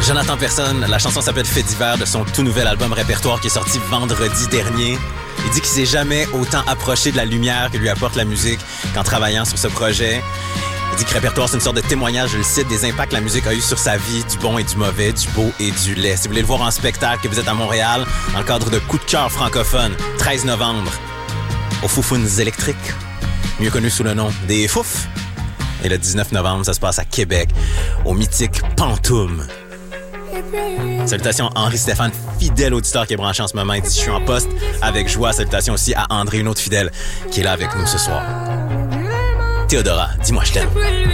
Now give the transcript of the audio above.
Jonathan Personne, la chanson s'appelle Fait divers de son tout nouvel album Répertoire qui est sorti vendredi dernier. Il dit qu'il s'est jamais autant approché de la lumière que lui apporte la musique qu'en travaillant sur ce projet. Il dit que Répertoire, c'est une sorte de témoignage, je le cite, des impacts que la musique a eu sur sa vie, du bon et du mauvais, du beau et du laid. Si vous voulez le voir en spectacle, que vous êtes à Montréal, dans le cadre de Coup de cœur francophone, 13 novembre, au Foufounes électriques, mieux connu sous le nom des Fouf. Et le 19 novembre, ça se passe à Québec, au mythique Pantoum. Salutations à Henri-Stéphane, fidèle auditeur qui est branché en ce moment. Il dit « Je suis en poste avec joie ». Salutations aussi à André, une autre fidèle, qui est là avec nous ce soir. Théodora, dis-moi je t'aime.